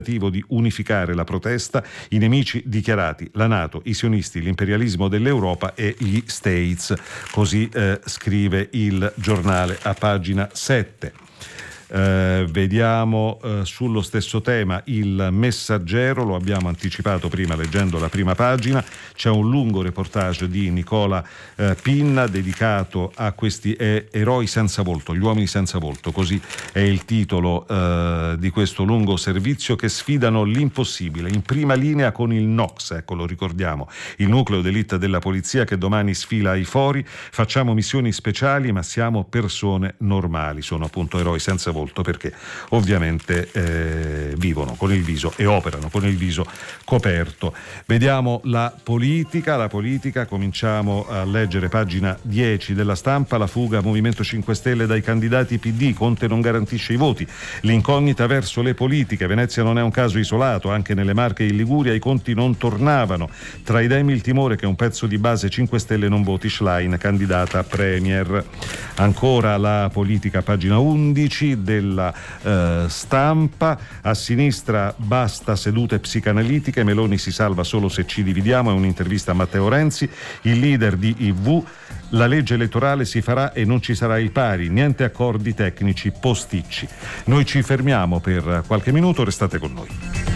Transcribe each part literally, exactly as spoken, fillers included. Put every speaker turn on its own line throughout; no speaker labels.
di unificare la protesta, i nemici dichiarati, la NATO, i sionisti, l'imperialismo dell'Europa e gli States. Così eh, scrive il giornale a pagina sette. Eh, vediamo eh, sullo stesso tema il Messaggero, lo abbiamo anticipato prima leggendo la prima pagina. C'è un lungo reportage di Nicola eh, Pinna dedicato a questi eh, eroi senza volto, gli uomini senza volto, così è il titolo eh, di questo lungo servizio, che sfidano l'impossibile, in prima linea con il N O C S, ecco, lo ricordiamo, il nucleo d'élite della polizia che domani sfila ai fori. Facciamo missioni speciali ma siamo persone normali, sono appunto eroi senza volto perché ovviamente eh, vivono con il viso e operano con il viso coperto. Vediamo la politica, la politica, cominciamo a leggere pagina dieci della Stampa. La fuga Movimento cinque Stelle dai candidati P D, Conte non garantisce i voti, l'incognita verso le politiche, Venezia non è un caso isolato, anche nelle Marche e in Liguria i conti non tornavano, tra i demi il timore che un pezzo di base cinque Stelle non voti Schlein, candidata premier. Ancora la politica, pagina undici della eh, Stampa. A sinistra basta sedute psicanalitiche, Meloni si salva solo se ci dividiamo, è un'intervista a Matteo Renzi. Il leader di I V, la legge elettorale si farà e non ci sarà il pari, niente accordi tecnici posticci. Noi ci fermiamo per qualche minuto, restate con noi.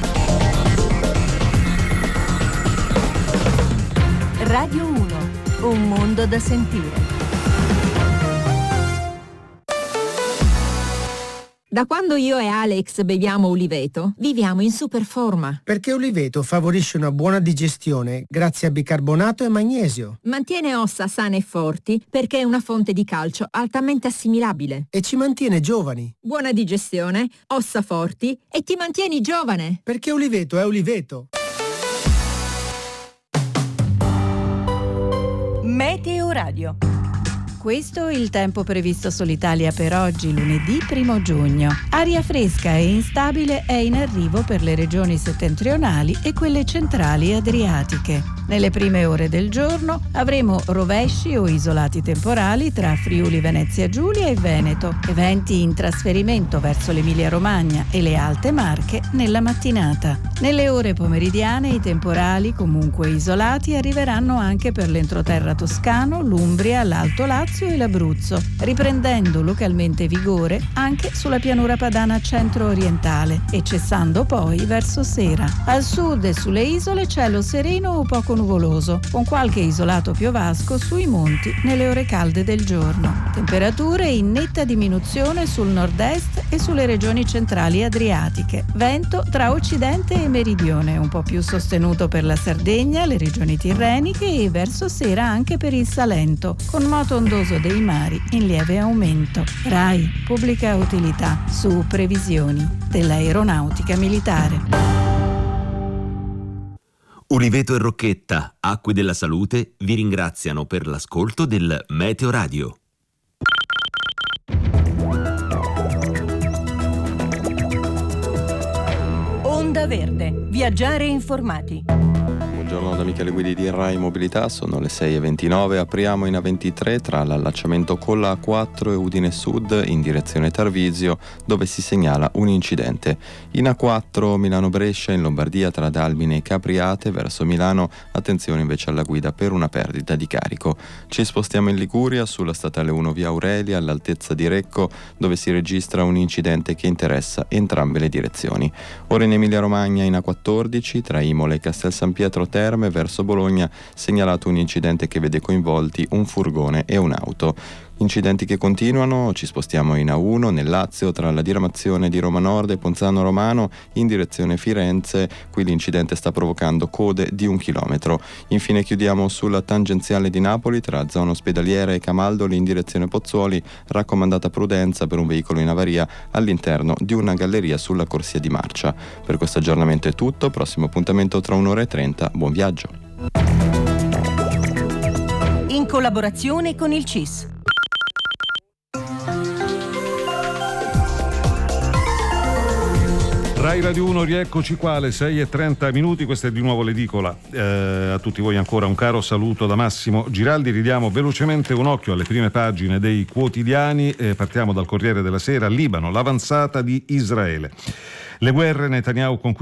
Radio uno, un mondo da sentire.
Da quando io e Alex beviamo Uliveto, viviamo in super forma.
Perché Uliveto favorisce una buona digestione grazie a bicarbonato e magnesio.
Mantiene ossa sane e forti perché è una fonte di calcio altamente assimilabile.
E ci mantiene giovani.
Buona digestione, ossa forti e ti mantieni giovane.
Perché Uliveto è Uliveto.
Meteo Radio.
Questo è il tempo previsto sull'Italia per oggi, lunedì primo giugno. Aria fresca e instabile è in arrivo per le regioni settentrionali e quelle centrali adriatiche. Nelle prime ore del giorno avremo rovesci o isolati temporali tra Friuli, Venezia Giulia e Veneto, e venti in trasferimento verso l'Emilia Romagna e le Alte Marche nella mattinata. Nelle ore pomeridiane i temporali, comunque isolati, arriveranno anche per l'entroterra toscano, l'Umbria, l'Alto Lazio e l'Abruzzo, riprendendo localmente vigore anche sulla pianura padana centro-orientale e cessando poi verso sera. Al sud e sulle isole cielo sereno o poco nuvoloso, con qualche isolato piovasco sui monti nelle ore calde del giorno. Temperature in netta diminuzione sul nord-est e sulle regioni centrali adriatiche. Vento tra occidente e meridione, un po' più sostenuto per la Sardegna, le regioni tirreniche e verso sera anche per il Salento, con moto ondoso dei mari in lieve aumento. RAI, pubblica utilità, su previsioni dell'aeronautica militare.
Uliveto e Rocchetta, Acque della Salute, vi ringraziano per l'ascolto del Meteo Radio.
Onda Verde, viaggiare informati.
Buongiorno da Michele Guidi di Rai Mobilità, sono le sei e ventinove, apriamo in A ventitré tra l'allacciamento con la A quattro e Udine Sud in direzione Tarvisio, dove si segnala un incidente. In A quattro Milano-Brescia in Lombardia tra Dalmine e Capriate verso Milano, attenzione invece alla guida per una perdita di carico. Ci spostiamo in Liguria sulla statale uno via Aurelia all'altezza di Recco, dove si registra un incidente che interessa entrambe le direzioni. Ora in Emilia Romagna in A quattordici tra Imola e Castel San Pietro Terme verso Bologna, segnalato un incidente che vede coinvolti un furgone e un'auto. Incidenti che continuano, ci spostiamo in A uno nel Lazio tra la diramazione di Roma Nord e Ponzano Romano in direzione Firenze, qui l'incidente sta provocando code di un chilometro. Infine chiudiamo sulla tangenziale di Napoli tra zona ospedaliera e Camaldoli in direzione Pozzuoli, raccomandata prudenza per un veicolo in avaria all'interno di una galleria sulla corsia di marcia. Per questo aggiornamento è tutto, prossimo appuntamento tra un'ora e trenta, buon viaggio.
In collaborazione con il C I S.
Rai Radio uno, rieccoci qua alle sei e trenta minuti, questa è di nuovo l'edicola. Eh, a tutti voi ancora un caro saluto da Massimo Giraldi. Ridiamo velocemente un occhio alle prime pagine dei quotidiani. Eh, partiamo dal Corriere della Sera. Libano, l'avanzata di Israele. Le guerre, Netanyahu conquista